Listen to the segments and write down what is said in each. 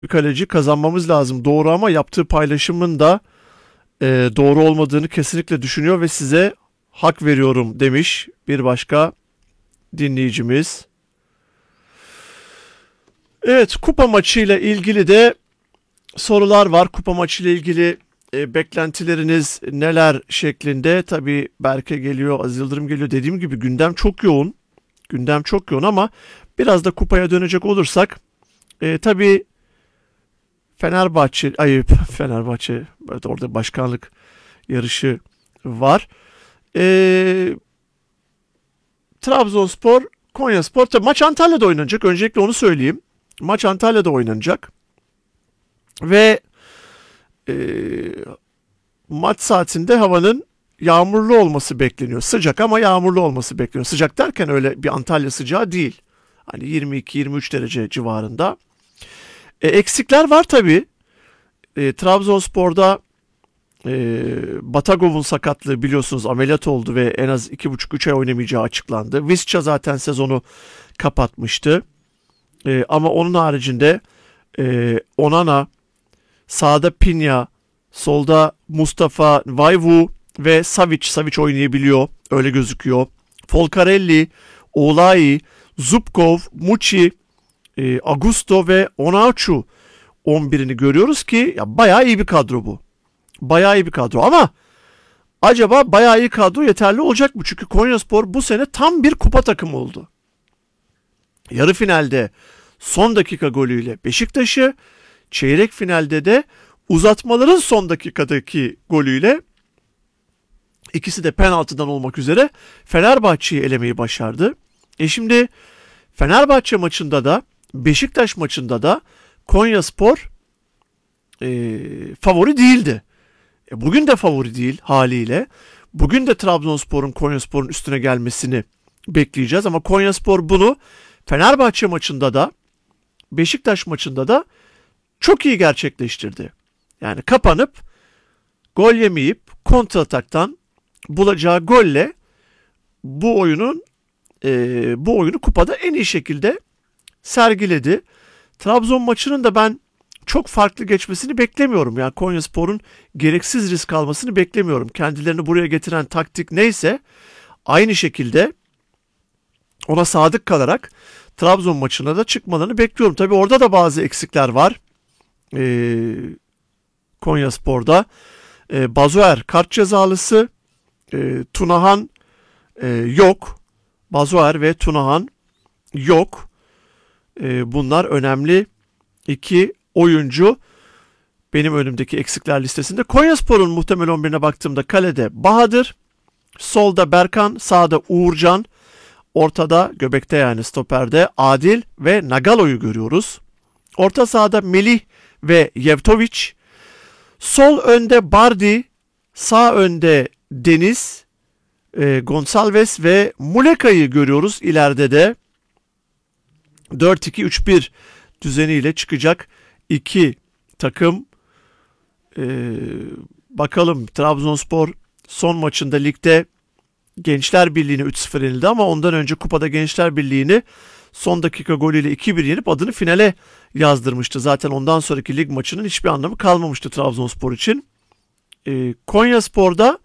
bir kaleci kazanmamız lazım. Doğru ama yaptığı paylaşımın da doğru olmadığını kesinlikle düşünüyor ve size hak veriyorum demiş bir başka dinleyicimiz. Evet, kupa maçıyla ilgili de sorular var. Kupa maçıyla ilgili beklentileriniz neler şeklinde. Tabii Berke geliyor, Aziz Yıldırım geliyor. Dediğim gibi gündem çok yoğun. Gündem çok yoğun ama biraz da kupaya dönecek olursak tabii Fenerbahçe evet, orada başkanlık yarışı var. E, Trabzonspor, Konyaspor. Tabii maç Antalya'da oynanacak. Öncelikle onu söyleyeyim. Maç Antalya'da oynanacak. Ve e, maç saatinde havanın yağmurlu olması bekleniyor. Sıcak ama yağmurlu olması bekleniyor. Sıcak derken öyle bir Antalya sıcağı değil. Hani 22-23 derece civarında. Eksikler var tabii. Trabzonspor'da Batagov'un sakatlığı biliyorsunuz ameliyat oldu ve en az 2,5-3 ay oynamayacağı açıklandı. Visca zaten sezonu kapatmıştı. Ama onun haricinde Onana, sağda Pinya, solda Mustafa Vayvu ve Savic oynayabiliyor. Öyle gözüküyor. Folcarelli, Olay, Zubkov, Muçi, Augusto ve Onaçu 11'ini görüyoruz ki ya bayağı iyi bir kadro bu. Bayağı iyi bir kadro ama acaba bayağı iyi kadro yeterli olacak mı? Çünkü Konyaspor bu sene tam bir kupa takımı oldu. Yarı finalde son dakika golüyle Beşiktaş'ı, çeyrek finalde de uzatmaların son dakikadaki golüyle, ikisi de penaltıdan olmak üzere, Fenerbahçe'yi elemeyi başardı. Şimdi Fenerbahçe maçında da Beşiktaş maçında da Konyaspor favori değildi. Bugün de favori değil haliyle. Bugün de Trabzonspor'un Konyaspor'un üstüne gelmesini bekleyeceğiz ama Konyaspor bunu Fenerbahçe maçında da Beşiktaş maçında da çok iyi gerçekleştirdi. Yani kapanıp gol yemeyip kontrataktan bulacağı golle bu oyunu kupada en iyi şekilde sergiledi. Trabzon maçının da ben çok farklı geçmesini beklemiyorum. Yani Konyaspor'un gereksiz risk almasını beklemiyorum. Kendilerini buraya getiren taktik neyse aynı şekilde ona sadık kalarak Trabzon maçına da çıkmalarını bekliyorum. Tabii orada da bazı eksikler var. Konyaspor'da. Bazoer kart cezalısı. Tunahan yok. Bazoer ve Tunahan yok. Bunlar önemli iki oyuncu benim önümdeki eksikler listesinde. Konyaspor'un muhtemel 11'ine baktığımda kalede Bahadır, solda Berkan, sağda Uğurcan, ortada göbekte yani stoperde Adil ve Nagalo'yu görüyoruz. Orta sahada Melih ve Yevtoviç, sol önde Bardi, sağ önde Deniz, Gonçalves ve Muleka'yı görüyoruz. İleride de 4-2-3-1 düzeniyle çıkacak iki takım. Bakalım, Trabzonspor son maçında ligde Gençler Birliği'ne 3-0 yenildi ama ondan önce kupada Gençler Birliği'ni son dakika golüyle 2-1 yenip adını finale yazdırmıştı. Zaten ondan sonraki lig maçının hiçbir anlamı kalmamıştı Trabzonspor için. Konyaspor'da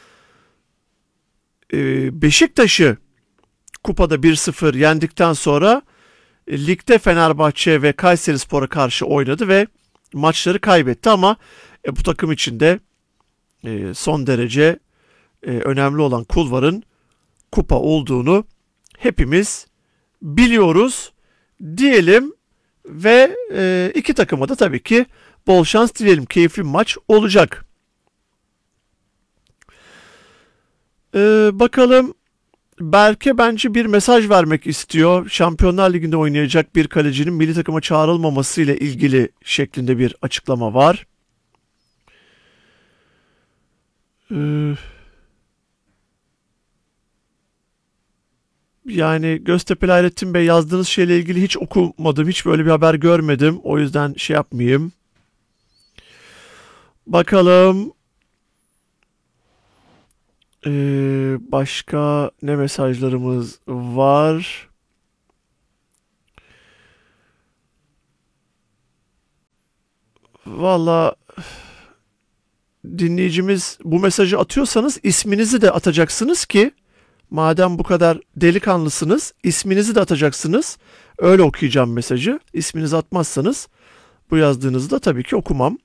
Beşiktaş'ı kupada 1-0 yendikten sonra ligde Fenerbahçe ve Kayserispor'a karşı oynadı ve maçları kaybetti ama bu takım için de son derece önemli olan kulvarın kupa olduğunu hepimiz biliyoruz diyelim ve iki takıma da tabii ki bol şans dileyelim. Keyifli bir maç olacak. Bakalım, Berke bence bir mesaj vermek istiyor. Şampiyonlar Ligi'nde oynayacak bir kalecinin milli takıma çağrılmaması ile ilgili şeklinde bir açıklama var. Yani Göztepe'li Hayrettin Bey, yazdığınız şeyle ilgili hiç okumadım. Hiç böyle bir haber görmedim. O yüzden şey yapmayayım. Bakalım. Başka ne mesajlarımız var? Valla dinleyicimiz bu mesajı atıyorsanız isminizi de atacaksınız ki madem bu kadar delikanlısınız isminizi de atacaksınız. Öyle okuyacağım mesajı. İsminizi atmazsanız bu yazdığınızı da tabii ki okumam.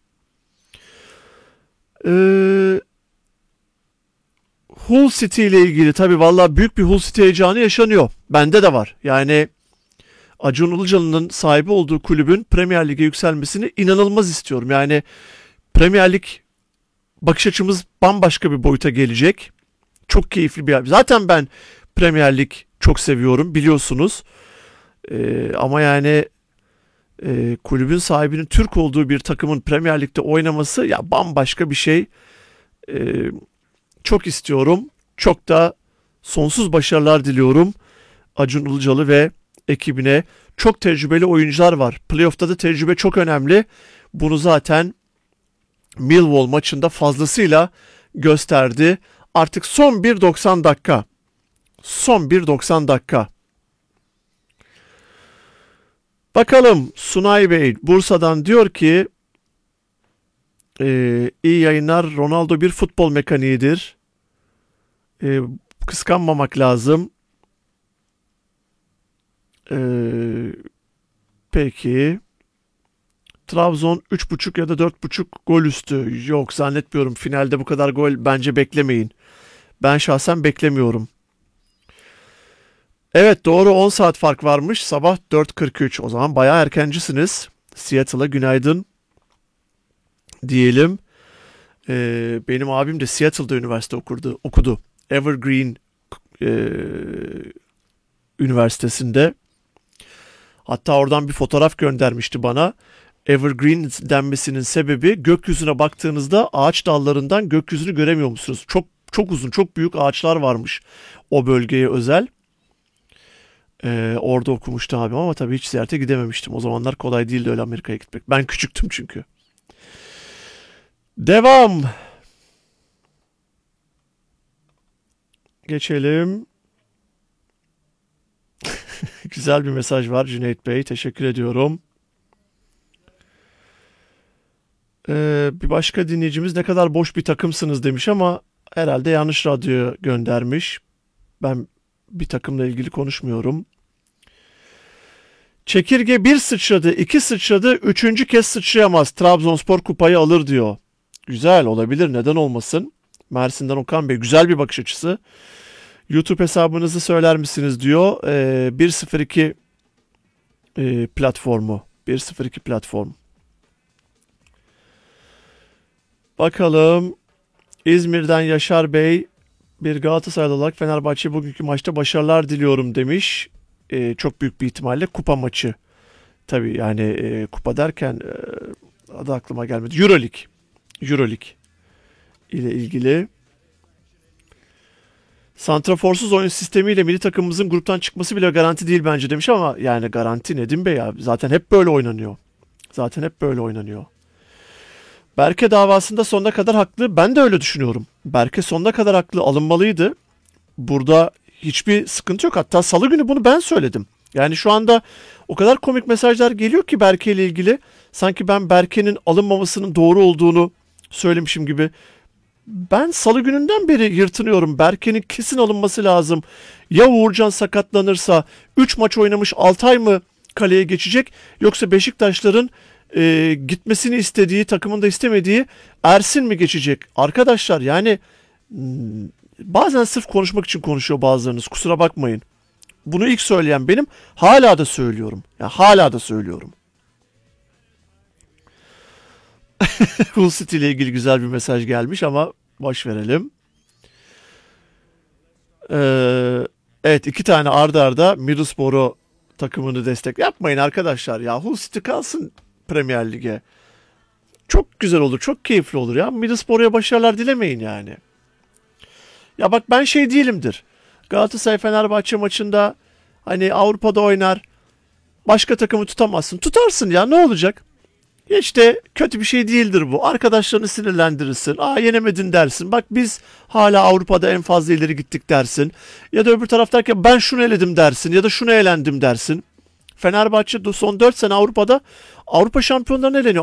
Hull City ile ilgili tabii valla büyük bir Hull City heyecanı yaşanıyor. Bende de var. Yani Acun Ilıcalı'nın sahibi olduğu kulübün Premier Lig'e yükselmesini inanılmaz istiyorum. Yani Premier Lig bakış açımız bambaşka bir boyuta gelecek. Çok keyifli bir yer. Zaten ben Premier Lig çok seviyorum biliyorsunuz. Ama yani kulübün sahibinin Türk olduğu bir takımın Premier Lig'de oynaması ya bambaşka bir şey. Çok istiyorum. Çok da sonsuz başarılar diliyorum Acun Ilıcalı ve ekibine. Çok tecrübeli oyuncular var. Playoff'ta da tecrübe çok önemli. Bunu zaten Millwall maçında fazlasıyla gösterdi. Artık son bir 90 dakika. Son bir 90 dakika. Bakalım Sunay Bey Bursa'dan diyor ki iyi yayınlar. Ronaldo bir futbol mekaniğidir. Kıskanmamak lazım. Peki. Trabzon 3.5 ya da 4.5 gol üstü. Yok zannetmiyorum. Finalde bu kadar gol bence beklemeyin. Ben şahsen beklemiyorum. Evet doğru 10 saat fark varmış. Sabah 4.43. O zaman bayağı erkencisiniz. Seattle'a günaydın diyelim. Benim abim de Seattle'da üniversite okudu. Evergreen Üniversitesi'nde. Hatta oradan bir fotoğraf göndermişti bana. Evergreen denmesinin sebebi gökyüzüne baktığınızda ağaç dallarından gökyüzünü göremiyor musunuz? Çok çok uzun, çok büyük ağaçlar varmış o bölgeye özel. Orada okumuştu abim ama tabii hiç ziyarete gidememiştim. O zamanlar kolay değildi öyle Amerika'ya gitmek. Ben küçüktüm çünkü. Devam. Geçelim. Güzel bir mesaj var Cüneyt Bey. Teşekkür ediyorum. Bir başka dinleyicimiz ne kadar boş bir takımsınız demiş ama herhalde yanlış radyoya göndermiş. Ben bir takımla ilgili konuşmuyorum. Çekirge bir sıçradı, iki sıçradı, üçüncü kez sıçrayamaz. Trabzonspor kupayı alır diyor. Güzel olabilir, neden olmasın? Mersin'den Okan Bey, güzel bir bakış açısı. YouTube hesabınızı söyler misiniz diyor. 102 platformu. 102 platform. Bakalım. İzmir'den Yaşar Bey bir Galatasaraylı olarak Fenerbahçe bugünkü maçta başarılar diliyorum demiş. Çok büyük bir ihtimalle kupa maçı. Tabii yani kupa derken adı aklıma gelmedi. Euroleague ile ilgili. Santraforsuz oyun sistemiyle milli takımımızın gruptan çıkması bile garanti değil bence demiş ama yani garanti Nedim Bey ya. Zaten hep böyle oynanıyor. Berke davasında sonuna kadar haklı. Ben de öyle düşünüyorum. Berke sonuna kadar haklı, alınmalıydı. Burada hiçbir sıkıntı yok. Hatta salı günü bunu ben söyledim. Yani şu anda o kadar komik mesajlar geliyor ki Berke ile ilgili. Sanki ben Berke'nin alınmamasının doğru olduğunu söylemişim gibi. Ben salı gününden beri yırtınıyorum. Berke'nin kesin alınması lazım. Ya Uğurcan sakatlanırsa 3 maç oynamış Altay mı kaleye geçecek? Yoksa Beşiktaşların gitmesini istediği, takımın da istemediği Ersin mi geçecek? Arkadaşlar yani bazen sırf konuşmak için konuşuyor bazılarınız. Kusura bakmayın. Bunu ilk söyleyen benim. Hala da söylüyorum. Hull City ile ilgili güzel bir mesaj gelmiş ama boş verelim. Evet 2 tane arda arda Middlesbrough takımını destek yapmayın arkadaşlar ya. Hull City kalsın Premier Lig'e. Çok güzel olur, çok keyifli olur ya. Middlesbrough'a başarılar dilemeyin yani. Ya bak ben şey değilimdir. Galatasaray Fenerbahçe maçında hani Avrupa'da oynar. Başka takımı tutamazsın. Tutarsın ya ne olacak? Hiç de kötü bir şey değildir bu. Arkadaşlarını sinirlendirirsin. Yenemedin dersin. Bak biz hala Avrupa'da en fazla ileri gittik dersin. Ya da öbür taraftayken ben şunu eledim dersin. Ya da şunu elendim dersin. Fenerbahçe son 4 sene Avrupa'da Avrupa şampiyonlarına eleniyor.